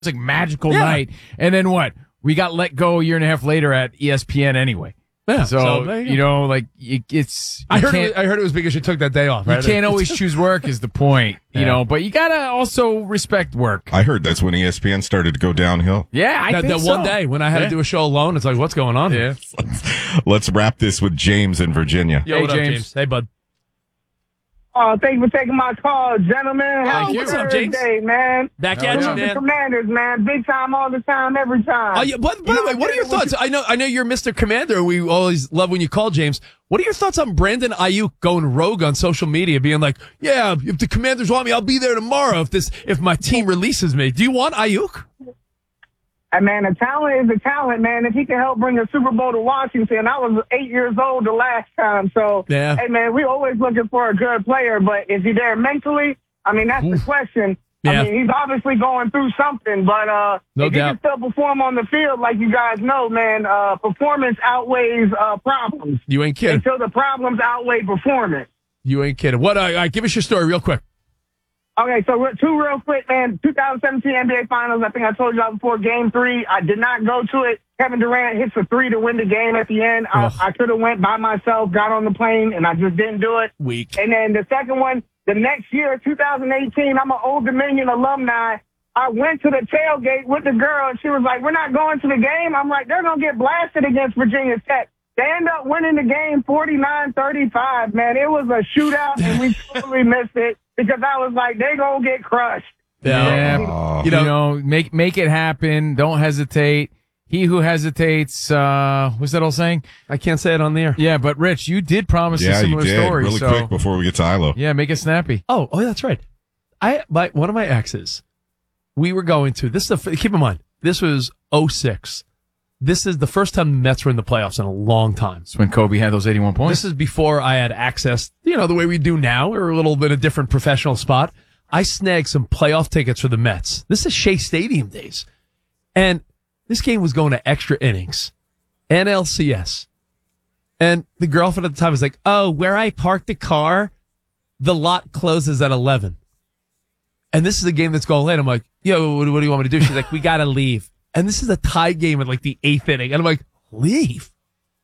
like magical night. And then what? We got let go a year and a half later at ESPN anyway. Yeah, so like it's. I heard it was because you took that day off. Right? You can't always choose work is the point, you know. But you gotta also respect work. I heard that's when ESPN started to go downhill. Yeah, I think that so. one day when I had to do a show alone, it's like, what's going on? Yeah. Let's wrap this with James in Virginia. Yo, Hey, what up, James. Hey, bud. Oh, thank you for taking my call, gentlemen. Thank you. What's up, James? Thursday, man. Back at you, The man. Commanders, man. Big time, all the time, every time. Oh, yeah, by the way, what are your thoughts? I know you're Mr. Commander. We always love when you call, James. What are your thoughts on Brandon Ayuk going rogue on social media, being like, yeah, if the Commanders want me, I'll be there tomorrow if my team releases me. Do you want Ayuk? And man, a talent is a talent, man. If he can help bring a Super Bowl to Washington, I was 8 years old the last time. So, Yeah. hey, man, we always looking for a good player, but is he there mentally? I mean, that's the question. Yeah. I mean, he's obviously going through something, but No if he doubt. can still perform on the field, like you guys know, man, performance outweighs problems. You ain't kidding. Until the problems outweigh performance. You ain't kidding. What? Give us your story real quick. Okay, so two real quick, man. 2017 NBA Finals, I think I told y'all before, Game 3. I did not go to it. Kevin Durant hits a 3 to win the game at the end. I could have went by myself, got on the plane, and I just didn't do it. Weak. And then the second one, the next year, 2018, I'm an Old Dominion alumni. I went to the tailgate with the girl, and she was like, we're not going to the game. I'm like, they're going to get blasted against Virginia Tech. They end up winning the game 49-35, man. It was a shootout, and we totally missed it because I was like, they going to get crushed. Yeah. You know, make it happen. Don't hesitate. He who hesitates, what's that old saying? I can't say it on the air. Yeah, but Rich, you did promise a Yeah, you similar did. story. Really so, quick before we get to Ilo. Yeah, make it snappy. Oh, that's right. One of my exes, we were going to, keep in mind, this was 06. This is the first time the Mets were in the playoffs in a long time. That's when Kobe had those 81 points. This is before I had access, the way we do now. We're a little bit of different professional spot. I snagged some playoff tickets for the Mets. This is Shea Stadium days. And this game was going to extra innings. NLCS. And the girlfriend at the time was like, oh, where I parked the car, the lot closes at 11. And this is a game that's going late. I'm like, yo, what do you want me to do? She's like, we got to leave. And this is a tie game at like the 8th inning. And I'm like, leave?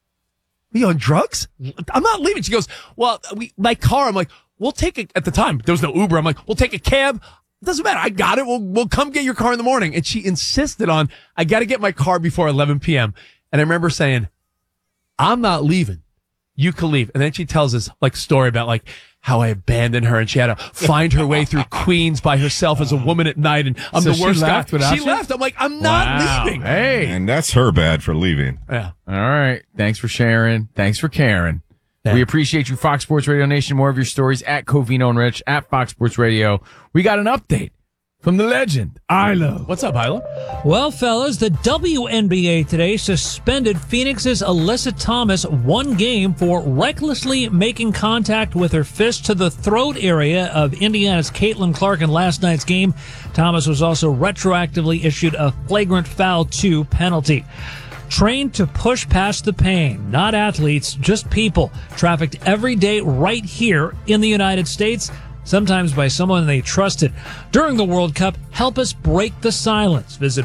Are you on drugs? I'm not leaving. She goes, well, my car. I'm like, we'll take it. At the time, there was no Uber. I'm like, we'll take a cab. It doesn't matter. I got it. We'll come get your car in the morning. And she insisted on, I got to get my car before 11 p.m. And I remember saying, I'm not leaving. You can leave. And then she tells this story about how I abandoned her and she had to find her way through Queens by herself as a woman at night. And I'm So the worst she left guy. without She you? left. I'm like, I'm not leaving. Hey. And that's her bad for leaving. Yeah. All right. Thanks for sharing. Thanks for caring. Yeah. We appreciate you, Fox Sports Radio Nation. More of your stories at Covino and Rich at Fox Sports Radio. We got an update from the legend, Ilo. What's up, Ilo? Well, fellas, the WNBA today suspended Phoenix's Alyssa Thomas 1 game for recklessly making contact with her fist to the throat area of Indiana's Caitlin Clark in last night's game. Thomas was also retroactively issued a flagrant foul 2 penalty. Trained to push past the pain, not athletes, just people, trafficked every day right here in the United States, sometimes by someone they trusted. During the World Cup, help us break the silence. Visit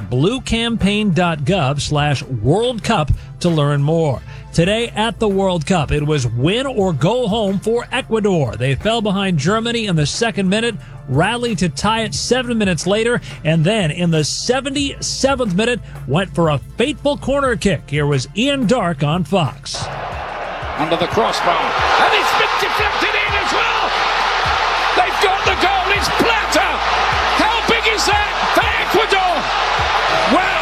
bluecampaign.gov/World Cup to learn more. Today at the World Cup, it was win or go home for Ecuador. They fell behind Germany in the second minute, rallied to tie it 7 minutes later, and then in the 77th minute, went for a fateful corner kick. Here was Ian Dark on Fox. Under the crossbar, and it's been deflected in as well. They've got the goal. It's Plata. How big is that for Ecuador? Wow.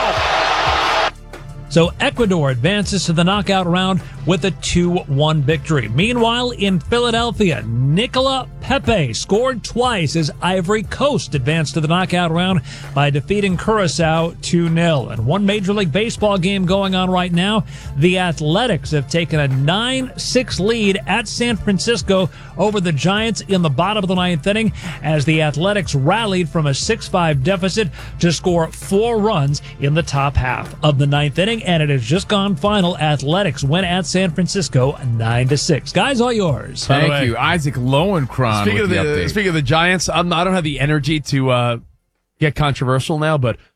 So Ecuador advances to the knockout round with a 2-1 victory. Meanwhile, in Philadelphia, Nicola Pepe scored twice as Ivory Coast advanced to the knockout round by defeating Curacao 2-0. And one Major League Baseball game going on right now, the Athletics have taken a 9-6 lead at San Francisco over the Giants in the bottom of the 9th inning as the Athletics rallied from a 6-5 deficit to score 4 runs in the top half of the 9th inning. And it has just gone final. Athletics win at San Francisco 9-6. Guys, all yours. Thank you. Isaac Lowenkron with the update. Speaking of the Giants, I don't have the energy to get controversial now, but